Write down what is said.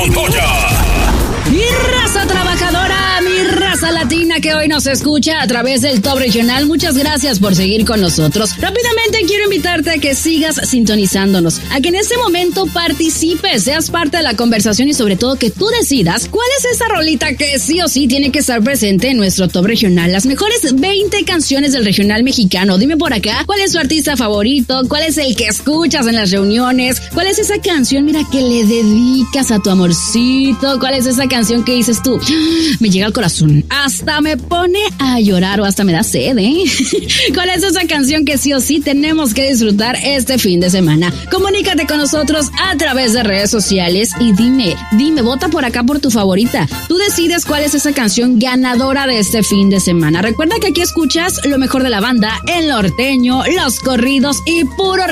Montoya. Mi raza trabajadora, mi raza latina que hoy nos escucha a través del Top Regional, muchas gracias por seguir con nosotros. Rápidamente quiero invitarte a que sigas sintonizándonos, a que en este momento participes, seas parte de la conversación y sobre todo que tú decidas cuál es esa rolita que sí o sí tiene que estar presente en nuestro Top Regional. Las mejores 20 canciones del regional mexicano. Dime por acá, ¿cuál es tu artista favorito? ¿Cuál es el que escuchas en las reuniones? ¿Cuál es esa canción, mira, que le dedicas a tu amorcito? ¿Cuál es esa canción que dices tú? Me llega al corazón, hasta me pone a llorar o hasta me da sed, ¿eh? ¿Cuál es esa canción que sí o sí tenemos que disfrutar este fin de semana? Comunícate con nosotros a través de redes sociales y dime, vota por acá por tu favorita. Tú decides cuál es esa canción ganadora de este fin de semana. Recuerda que aquí escuchas lo mejor de la banda, el norteño, los corridos y puro